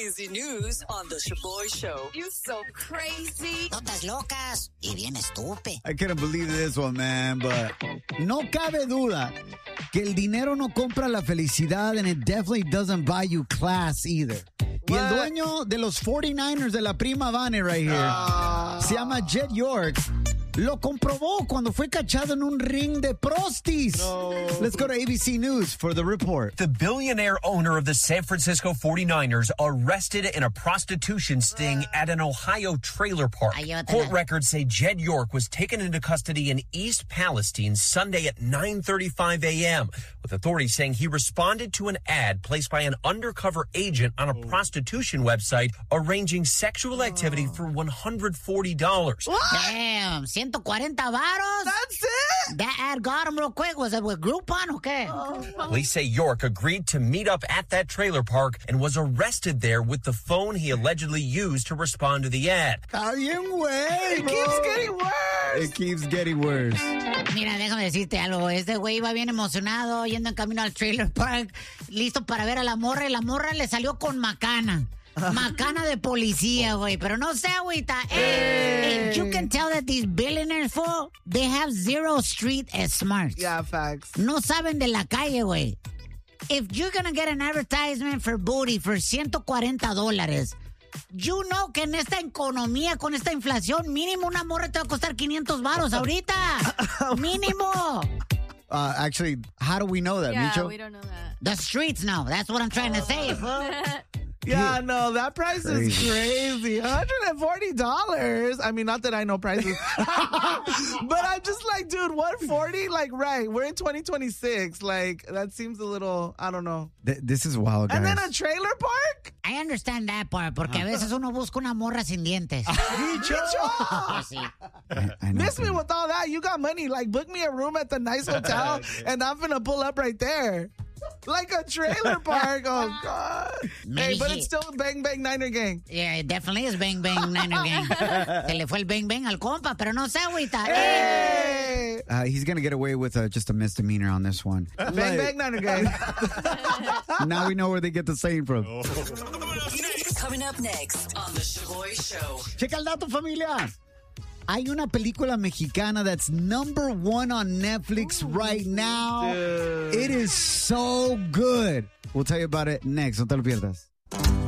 crazy news on the Shaboy Show. You so crazy. Notas locas y bien estúpido. I couldn't believe this one, man, but no cabe duda que el dinero no compra la felicidad and it definitely doesn't buy you class either. Y el dueño de los 49ers de la Prima Vane right here se llama Jed York. Lo comprobó cuando fue cachado en un ring de prostis. No. Let's go to ABC News for the report. The billionaire owner of the San Francisco 49ers arrested in a prostitution sting at an Ohio trailer park. Court records say Jed York was taken into custody in East Palestine Sunday at 9:35 a.m., with authorities saying he responded to an ad placed by an undercover agent on a prostitution website arranging sexual activity for $140. What? Damn, 140 varos? That's it? That ad got him real quick. Was it with Groupon or qué? Police say York agreed to meet up at that trailer park and was arrested there with the phone he allegedly used to respond to the ad. Está bien, güey. It keeps getting worse. It keeps getting worse. Mira, déjame decirte algo. Este güey iba bien emocionado yendo en camino al trailer park, listo para ver a la morra, y la morra le salió con macana. Macana de policía, güey. Pero no sé, güeyita. You can tell that these billionaires, fool, they have zero street smarts. Yeah, facts. No saben de la calle, güey. If you're gonna get an advertisement for booty for $140, you know que en esta economía, con esta inflación, mínimo una morra te va a costar 500 varos ahorita. Mínimo. Actually, how do we know that, Yeah, Micho? we don't know that. The streets know. That's what I'm trying to say, fool. Yeah, no, that price is crazy. $140. I mean, not that I know prices. But I'm just like, dude, $140? Like, right, we're in 2026. Like, that seems a little, I don't know. This is wild, guys. And then a trailer park? I understand that part, porque a veces uno busca una morra sin dientes. Micho! Sí. I know, Miss me with all that. You got money. Like, book me a room at the nice hotel, and I'm finna pull up right there. Like a trailer park. Oh, God. Hey, but it's still Bang Bang Niner Gang. Yeah, it definitely is Bang Bang Niner Gang. Se le fue el Bang Bang al compa, pero no sé, güeyita. Hey! He's going to get away with just a misdemeanor on this one. Bang Bang Niner Gang. Now we know where they get the saying from. Coming up next on the Shaboy Show. Checa el dato, familia. Hay una película mexicana that's #1 on Netflix right now. Dude. It is so good. We'll tell you about it next. No te lo pierdas.